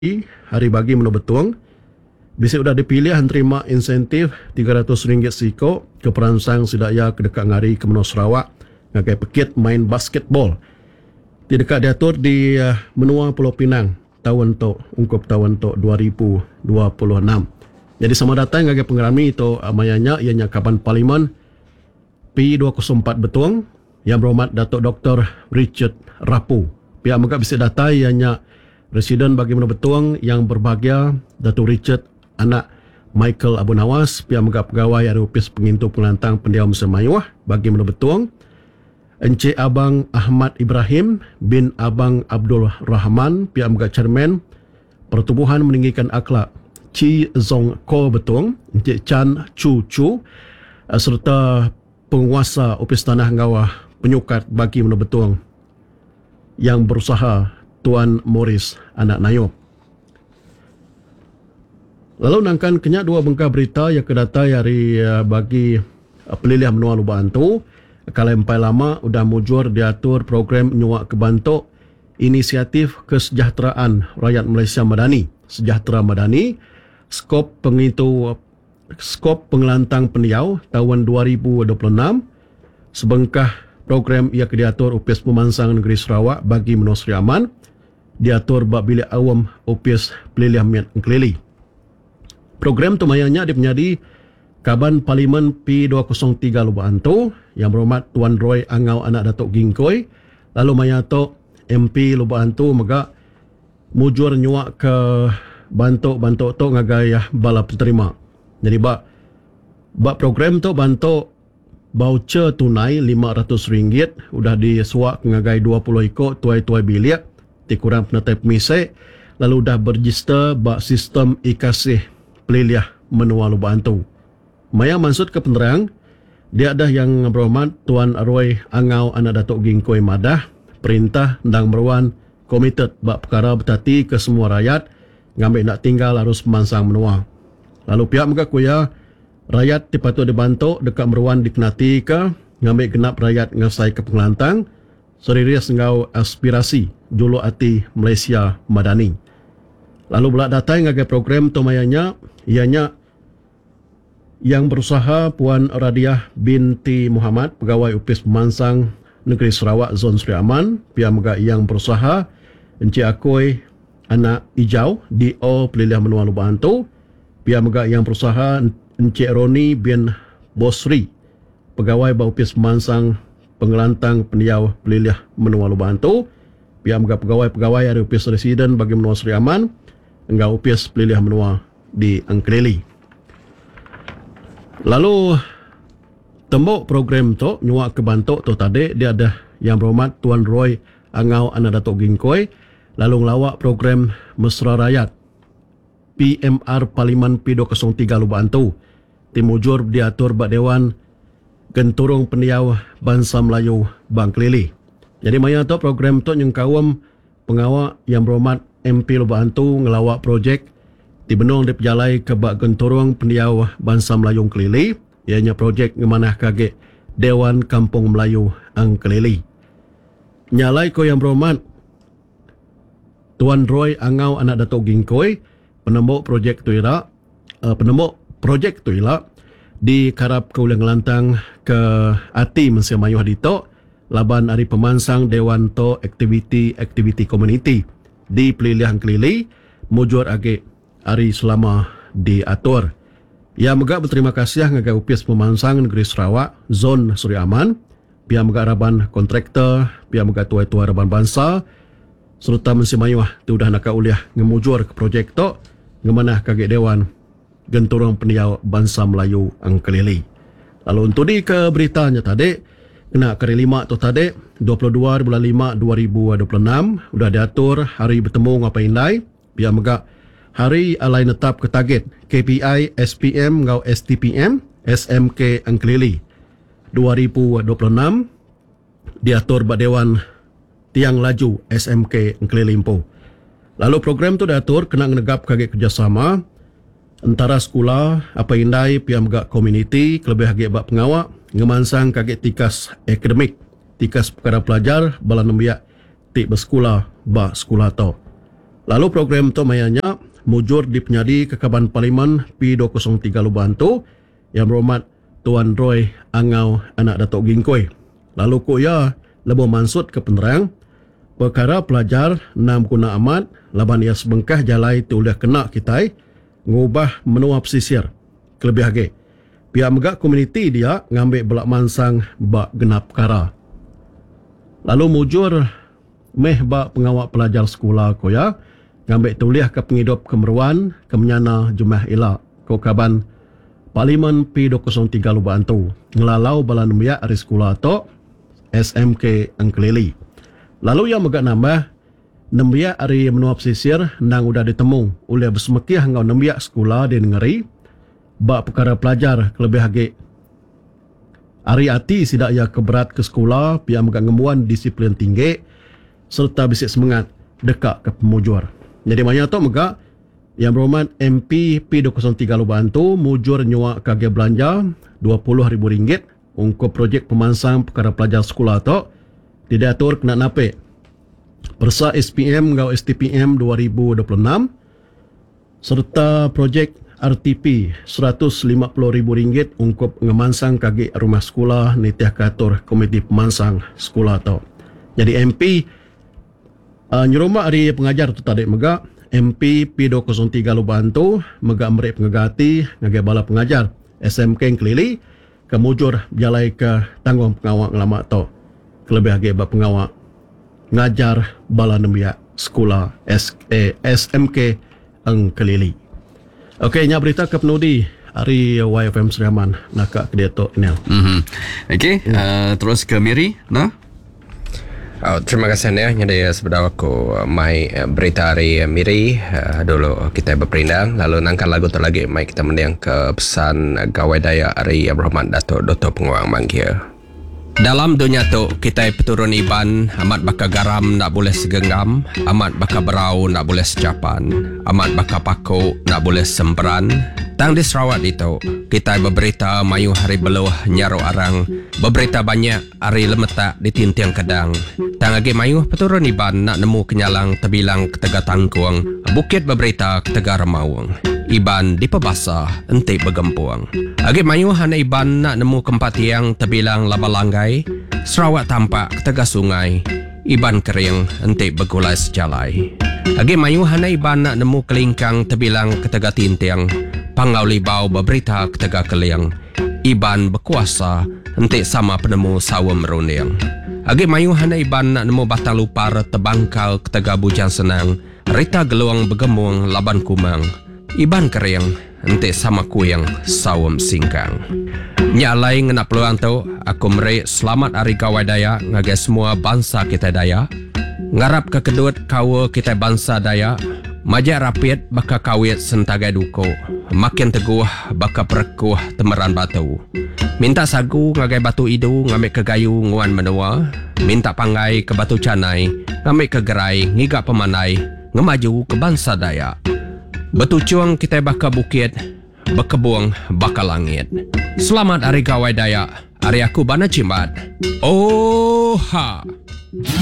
hari bagi menurut betuang. Bisa sudah dipilih terima insentif RM300 siko ke perangsang sidaya ke dekat ngari ke Menua Sarawak ngagai pekit main basketball. Di dekat diatur di Menua Pulau Pinang tahun tu ungkup tahun tu 2026. Jadi sama datang ngagai pengerami itu mayanya ianya Kaban Parlimen P204 Betuang yang berhormat Datuk Dr. Richard Rapu. Pihak mereka bisa data ianya Residen bagi Menua Betuang yang berbahagia Datuk Richard anak Michael Abu Nawas, pihak mereka pegawai dari Opis Pengintu Pengelantang Pendiam Mesir Mayuah bagi Menua Betuang. Encik Abang Ahmad Ibrahim bin Abang Abdul Rahman, pihak mereka Chairman Pertubuhan Meninggikan Akhlak Chi Zong Ko Betuang, Encik Chan Chu Chu serta penguasa Opis Tanah Ngawah Penyukat bagi Menua Betuang yang berusaha Tuan Morris Anak Nayub. Lalu nangkan kenyak dua bengkah berita yang kedata dari bagi pelilih Menua Lubang tu. Kalau empai lama udah mujur diatur program nyuak kebantuk inisiatif kesejahteraan rakyat Malaysia Madani, Sejahtera Madani, skop pengelantang pendiau tahun 2026. Sebengkah program ia diatur Opis Pemansang Negeri Sarawak bagi Menua Seri Aman, diatur bak bilik awam Opis Pelilih Miat Kelili. Program tu mayanya menjadi Kaban Parlimen P203 Lubang tu yang berhormat Tuan Roy Angau anak Datuk Gingkoi. Lalu maya tu MP Lubang tu mega mujur nyuak ke bantuk tu ngagai bala penerima. Jadi bak program tu bantuk voucher tunai RM500 udah disuak ngagai 20 ikut tuai-tuai bilik dikurang penatai pemisik, lalu dah berregister bak sistem ikasih pelilih Menua Lubang tu. Maya maksud ke penerang, dia ada yang berhormat Tuan Roy Angau anak Datuk Gingkoi Madah, perintah ndang meruan komited bak perkara bertati ke semua rakyat ngambil nak tinggal harus pemansang menua. Lalu pihak mereka kuya rakyat dipatut dibantu dekat meruan dikenati ke ngambil genap rakyat ngasai ke pengelantang serius ngau aspirasi julu ati Malaysia Madani. Lalu belak datang ngagai program tu mayanya ianya yang berusaha Puan Radiah binti Muhammad, pegawai Opis Pemansang Negeri Sarawak Zon Seri Aman, pihak mereka yang berusaha Encik Akoi anak Ijau DO Pelilih Menua Lubang tu, pihak mereka yang berusaha Encik Roni bin Bosri, pegawai Opis Pemansang Pengelantang Pendiau Pelilih Menua Lubang tu, pihak mereka pegawai dari Opis Residen bagi Menua Seri Aman, enggak Opis Pelilih Menua di Angkelili. Lalu tembok program tu nyuak ke bantuk tu tadi dia ada yang berhormat Tuan Roy Angau anak Datuk Gingkoi, lalu ngelawak program Mesra Rakyat PMR Parlimen P203 Lubang tu timujur diatur bak Dewan Genturung Pendiau Bangsa Melayu Bang Kelili. Jadi maya tu program tu yang kawam pengawak yang berhormat MP Lubang tu ngelawak projek di benung di pejalai ke bak Genturung Pendiau Bangsa Melayu Kelili, ianya projek ngemanah kage Dewan Kampung Melayu Ang Kelili. Nyalai ko yang berhormat Tuan Roy Angau anak Datuk Gingkoi, penembok projek tu ila di karap Kaulang Lantang ke Ati Mesir Mayuah Dito laban hari pemansang Dewan to aktiviti komuniti di Pelilih Ang Kelili mujur age hari selama diatur. Ia megak berterima kasih ngagai Opis Pemansang Negeri Sarawak Zon Seri Aman, pihak megak raban kontraktor, pihak megak tuai-tuai raban bangsa serta Mesir Mayuah tu dah nak uliah ngemujur ke projek tu ngemanah kage Dewan Genturung Pendiau Bangsa Melayu Ang Kelili. Lalu untuk di ke beritanya tadi kena kari 5 tu tadi 22 bulan 5 2026 udah diatur hari bertemu ngapa indai pihak megak hari alai netap ke target KPI SPM ngau STPM SMK Ang Kelili 2026 diatur bak Dewan Tiang Laju SMK Ang Kelili Impo. Lalu program tu diatur kena menegap kage kerjasama antara sekolah apa indai pihak megak komuniti kelebih hage bak pengawak ngemansang kage tikas akademik tikas perkara pelajar bala nembiak tik bersekolah bak sekolah tu. Lalu program tu mayanya mujur di penyadi Kekaban Parlimen P203 Lubantu yang berhormat Tuan Roy Angau anak Datuk Gingkoi. Lalu ko ya lebo mansut ke penerang perkara pelajar 6 guna amat laban ia sebengkah jalai tu oleh kena kitai ngubah menua pesisir. Kelebih lagi pihak megak komuniti dia ngambil belak mansang bak genap perkara. Lalu mujur meh bak pengawak pelajar sekolah ko ya ngambil tuliah ke penghidup kemeruan ke menyana Jumah Elak ko Kaban Parlimen P203 Lubantu ngelalau balan miak dari sekolah tu SMK Angkelili. Lalu yang megak nambah nembiak hari menua pesisir nang udah ditemu oleh bersemekih ngau nembiak sekolah di negeri bak perkara pelajar kelebih lagi hari hati sidak ia keberat ke sekolah pihak megak ngemuan disiplin tinggi serta bisik semangat dekat ke pemujur. Jadi banyak tu megak yang berhormat MP P203 Lubantu mujur nyuak kage belanja RM20,000 untuk projek pemansang perkara pelajar sekolah tu diatur kena napik persa SPM ngau STPM 2026 serta projek RTP RM150,000 untuk ngemansang kage rumah sekolah nitiah katur komiti pemansang sekolah tu. Jadi MP nyurumak hari pengajar tu tadi megak MP P203 Lubantu megak merik pengagati ngagai bala pengajar SMK Kelili kemujur jalai ke tanggung pengawak ngelamak tu kelebih lagi bak pengawak ngajar bala nembiak sekolah SMK Kelili. Okey, nya berita ke penudi hari YFM Seriaman nak ke dia tu Nel. Okey, terus ke Miri, nah. Terima kasih Nia. Jadi sebenarnya aku mai berita hari Miri dulu kita berperindang lalu nangkan lagu tu lagi mai kita mendiang ke pesan gawai daya hari berhormat Datuk Dr. Penguang Mangkia. Dalam dunia tu kita peturun iban amat baka garam nak boleh segenggam, amat baka berau nak boleh secapan, amat baka paku nak boleh semperan. Tang di Sarawak itu kita berberita mayu hari beluh nyaru arang, berberita banyak hari lemetak di tintiang kedang. Tang agi mayu peturun iban nak nemu kenyalang tebilang ketega tangkuang, bukit berberita ketega remawang. Iban di pebasah entik bergempuang. Agi mayu hana iban nak nemu kempat yang terbilang laba langgai. Sarawak tampak ketega sungai. Iban kering entik bergulai sejalai. Agi mayu hana iban nak nemu kelingkang terbilang ketega tintiang. Pangau libau berberita ketega keliang. Iban berkuasa entik sama penemu sawa merunding. Agi mayu hana iban nak nemu batang lupar terbangkal ketega bujang senang. Rita geluang bergemung laban kumang. Iban kering entik sama kuyang sawam singkang. Nyalai ngena peluang tu aku meri selamat hari kawai daya ngagai semua bangsa kita daya. Ngarap ke kedut kawa kita bangsa daya. Majak rapid baka kawit sentagai duko. Makin teguh baka perekuh temeran batu. Minta sagu ngagai batu idu ngambil ke gayu nguan menua. Minta pangai ke batu canai ngambil ke gerai ngigak pemanai ngemaju ke bangsa daya. Betucuang kita baka bukit, berkebuang baka langit. Selamat hari kawai daya, hari aku bana cimat. Oh ha.